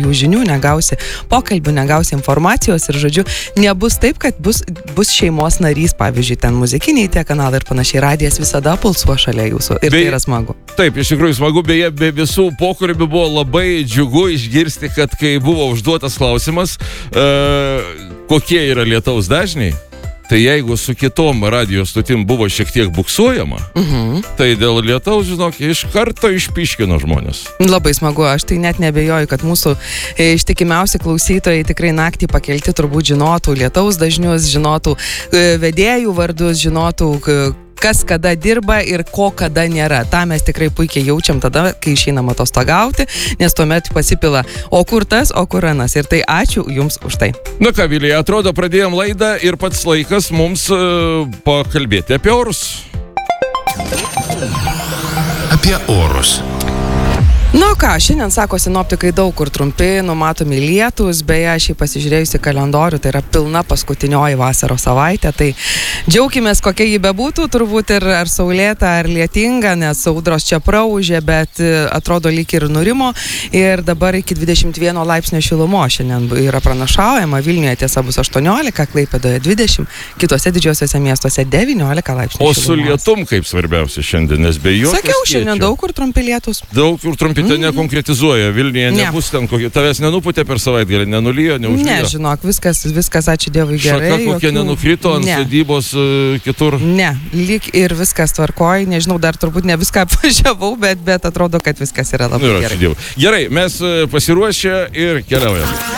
aktualių žinių, negausi pokalbių, negausi informacijos ir, žodžiu, nebus taip, kad bus šeimos narys, pavyzdžiui, ten muzikiniai tie kanalai ir panašiai, radijas visada pulsuo šalia jūsų ir tai yra smagu. Taip, iš tikrųjų smagu, beje, be visų pokalbių buvo labai džiugu išgirsti, kad kai buvo užduotas klausimas, kokie yra lietaus dažniai, tai jeigu su kitom radio stotim buvo šiek tiek buksuojama, tai dėl lietaus, žinok, iš karto išpiškino žmonės. Labai smagu, aš tai net nebejoju, kad mūsų ištikimiausi klausytojai tikrai naktį pakelti turbūt žinotų lietaus dažnius, žinotų vedėjų vardus, žinotų kas kada dirba ir ko kada nėra. Ta mes tikrai puikiai jaučiam tada, kai išeinam atostogauti, nes tuomet pasipila o kur tas, o kur anas. Ir tai ačiū Jums už tai. Na ką, Vilija, atrodo, pradėjom laidą ir pats laikas mums pakalbėti apie orus. Apie orus. Nu ką, šiandien sako sinoptikai daug kur trumpi, numatomi lietūs, beje, aš pasižiūrėjusi kalendorių, tai yra pilna paskutinioji vasaros savaitė, tai džiaukimės, kokia jį bebūtų, turbūt ir ar saulėta, ar lietinga, nes audros čia praūžė, bet atrodo lyg ir nurimo ir dabar iki 21 laipsnio šilumo šiandien yra pranašaujama, Vilniuje tiesa bus 18, Klaipėdoje 20, kitose didžiosiuose miestuose 19 laipsnių šilumos. O su lietum kaip svarbiausia šiandien, nes be jokio sakiau, šiandien daug kur trumpi lietūs. Daug kur trumpi. Tai nekonkretizuoja, Vilniuje nebus ten kokio, tavęs nenuputė per savaitgalį, nenulijo, neužlijo. Ne, žinok, viskas ačiū Dievui gerai. Šaka kokie nenukrito ant sodybos kitur? Ne, lyg ir viskas tvarkoj, nežinau, dar turbūt ne viską apvažiavau, bet atrodo, kad viskas yra labai gerai. Gerai, mes pasiruošę ir keliaujame.